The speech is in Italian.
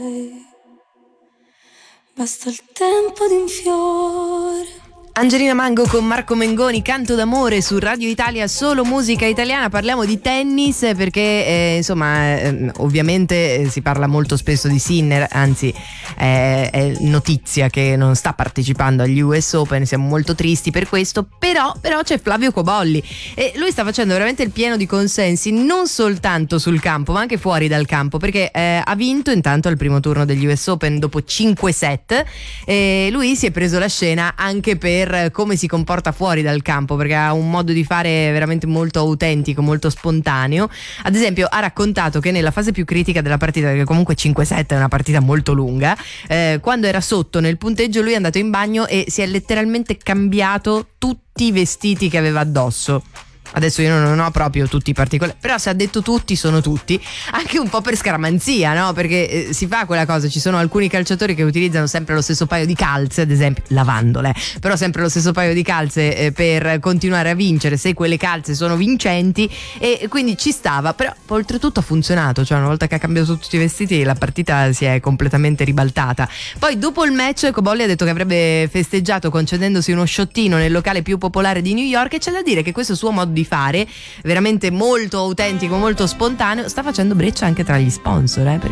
Basta il tempo di un fiore. Angelina Mango con Marco Mengoni, Canto d'amore su Radio Italia, solo musica italiana. Parliamo di tennis perché ovviamente si parla molto spesso di Sinner, anzi è notizia che non sta partecipando agli US Open, siamo molto tristi per questo, però c'è Flavio Cobolli e lui sta facendo veramente il pieno di consensi non soltanto sul campo ma anche fuori dal campo, perché ha vinto intanto al primo turno degli US Open dopo 5 set e lui si è preso la scena anche per come si comporta fuori dal campo, perché ha un modo di fare veramente molto autentico, molto spontaneo. Ad esempio ha raccontato che nella fase più critica della partita, perché comunque 5-7 è una partita molto lunga, quando era sotto nel punteggio lui è andato in bagno e si è letteralmente cambiato tutti i vestiti che aveva addosso. Adesso io non ho proprio tutti i particolari, però se ha detto tutti sono tutti, anche un po' per scaramanzia, no? Perché si fa quella cosa, ci sono alcuni calciatori che utilizzano sempre lo stesso paio di calze, ad esempio lavandole, però sempre lo stesso paio di calze per continuare a vincere se quelle calze sono vincenti, e quindi ci stava, però oltretutto ha funzionato, cioè una volta che ha cambiato tutti i vestiti la partita si è completamente ribaltata. Poi dopo il match Cobolli ha detto che avrebbe festeggiato concedendosi uno sciottino nel locale più popolare di New York, e c'è da dire che questo suo modo di fare veramente molto autentico, molto spontaneo, sta facendo breccia anche tra gli sponsor,